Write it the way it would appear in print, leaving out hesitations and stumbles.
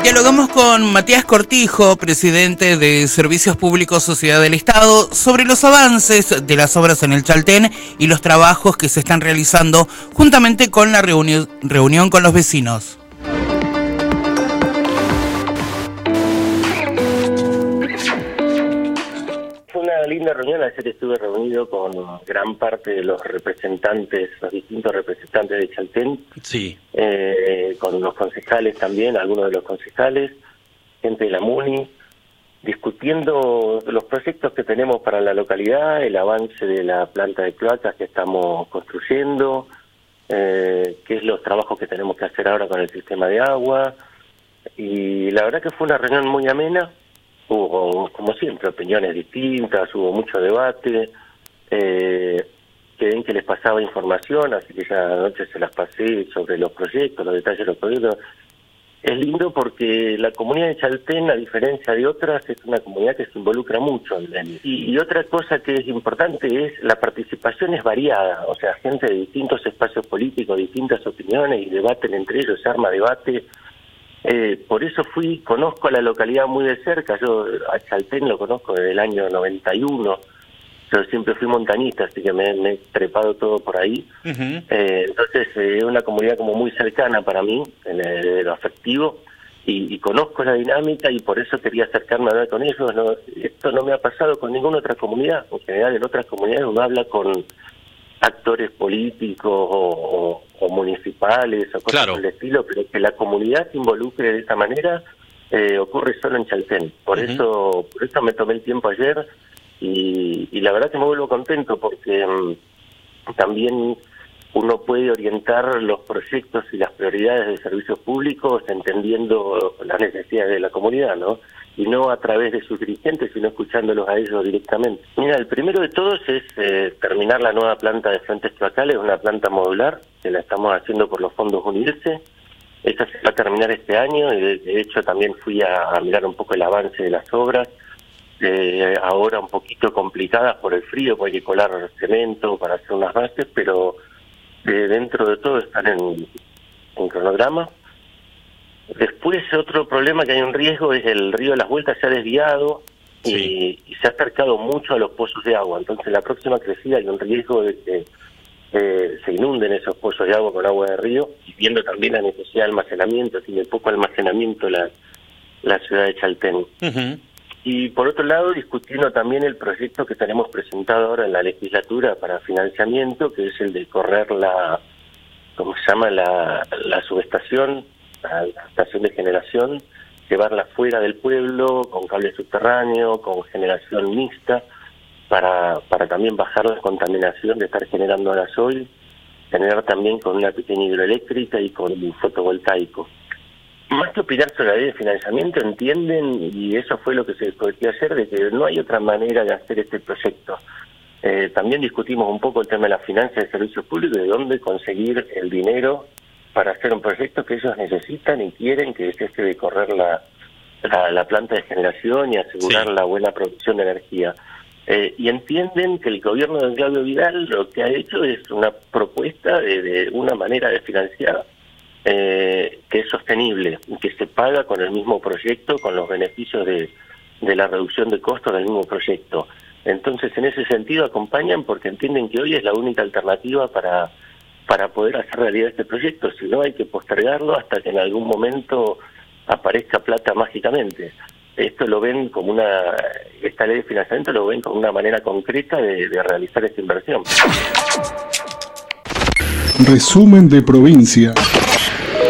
Dialogamos con Matías Cortijo, presidente de Servicios Públicos Sociedad del Estado, sobre los avances de las obras en el Chaltén y los trabajos que se están realizando juntamente con la reunión con los vecinos. Fue una linda reunión. Ayer estuve reunido con gran parte de los distintos representantes de Chaltén. Sí. Con los concejales también, algunos de los concejales, gente de la MUNI, discutiendo los proyectos que tenemos para la localidad, el avance de la planta de cloacas que estamos construyendo, qué es los trabajos que tenemos que hacer ahora con el sistema de agua. Y la verdad que fue una reunión muy amena. Hubo, como siempre, opiniones distintas, hubo mucho debate. Que les pasaba información, así que ya anoche se las pasé sobre los proyectos, los detalles de los proyectos. Es lindo porque la comunidad de Chaltén, a diferencia de otras, es una comunidad que se involucra mucho. Y otra cosa que es importante es la participación es variada, o sea, gente de distintos espacios políticos, distintas opiniones, y debaten entre ellos, se arma debate. Por eso conozco a la localidad muy de cerca. Yo a Chaltén lo conozco desde el año 91. Yo siempre fui montañista, así que me he trepado todo por ahí. Uh-huh. Entonces es una comunidad como muy cercana para mí, en lo afectivo, y conozco la dinámica, y por eso quería acercarme a hablar con ellos. Esto no me ha pasado con ninguna otra comunidad. En general, en otras comunidades uno habla con actores políticos o municipales o cosas por el estilo, pero que la comunidad se involucre de esa manera ocurre solo en Chaltén. Por eso me tomé el tiempo ayer. Y la verdad que me vuelvo contento porque también uno puede orientar los proyectos y las prioridades de servicios públicos entendiendo las necesidades de la comunidad, ¿no? Y no a través de sus dirigentes, sino escuchándolos a ellos directamente. Mira, el primero de todos es terminar la nueva planta de fuentes cloacales, una planta modular, que la estamos haciendo por los fondos UNIRSE. Esta se va a terminar este año, y de hecho también fui a mirar un poco el avance de las obras. Ahora un poquito complicadas por el frío, porque hay que colar cemento para hacer unas bases, pero dentro de todo están en cronograma. Después otro problema que hay un riesgo es el río de las Vueltas se ha desviado. Sí. Y se ha acercado mucho a los pozos de agua, entonces la próxima crecida hay un riesgo de que se inunden esos pozos de agua con agua de río, y viendo también la necesidad de almacenamiento, tiene poco almacenamiento la ciudad de Chaltén. Uh-huh. Y por otro lado, discutiendo también el proyecto que tenemos presentado ahora en la legislatura para financiamiento, que es el de correr la subestación, la estación de generación, llevarla fuera del pueblo, con cable subterráneo, con generación mixta, para también bajar la contaminación de estar generando gasoil, generar también con una pequeña hidroeléctrica y con un fotovoltaico. Más que opinar sobre la ley de financiamiento, entienden, y eso fue lo que se discutió ayer, de que no hay otra manera de hacer este proyecto. También discutimos un poco el tema de la finanzas de servicios públicos, de dónde conseguir el dinero para hacer un proyecto que ellos necesitan y quieren, que es este de correr la planta de generación y asegurar la buena producción de energía. Y entienden que el gobierno de Claudio Vidal lo que ha hecho es una propuesta de una manera de financiar que es sostenible y que se paga con el mismo proyecto, con los beneficios de la reducción de costos del mismo proyecto. Entonces, en ese sentido, acompañan porque entienden que hoy es la única alternativa para poder hacer realidad este proyecto. Si no, hay que postergarlo hasta que en algún momento aparezca plata mágicamente. Esto lo ven como esta ley de financiamiento lo ven como una manera concreta de realizar esta inversión. Resumen de provincia.